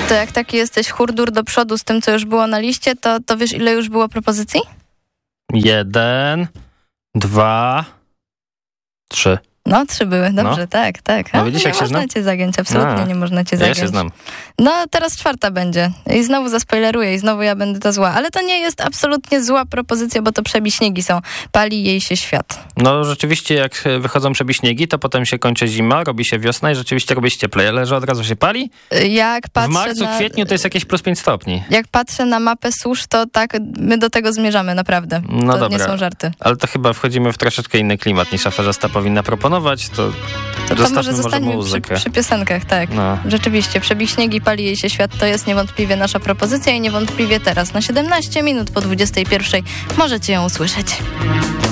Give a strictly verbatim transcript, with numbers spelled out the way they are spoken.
To jak taki jesteś hurdur do przodu z tym, co już było na liście, to, to wiesz, ile już było propozycji? Jeden, dwa, trzy. No, trzy były, dobrze, no. tak, tak. A, no widzisz, nie jak się można znam? cię zagiąć, absolutnie A, nie można cię zagiąć. Ja się znam. No, teraz czwarta będzie. I znowu zaspoileruję i znowu ja będę ta zła. Ale to nie jest absolutnie zła propozycja, bo to przebiśniegi są. Pali jej się świat. No, rzeczywiście, jak wychodzą przebiśniegi, to potem się kończy zima, robi się wiosna i rzeczywiście robi się cieplej, ale że od razu się pali? Jak patrzę w marcu, na... kwietniu to jest jakieś plus pięć stopni. Jak patrzę na mapę susz, to tak, my do tego zmierzamy, naprawdę. No to dobra, nie są żarty. Ale to chyba wchodzimy w troszeczkę inny klimat niż aferzysta powinna proponować, to... To, to może zostańmy przy, przy piosenkach, tak. No. Rzeczywiście, przebiśniegi, pali jej się świat, to jest niewątpliwie nasza propozycja i niewątpliwie teraz na siedemnaście minut po dwudziestej pierwszej możecie ją usłyszeć.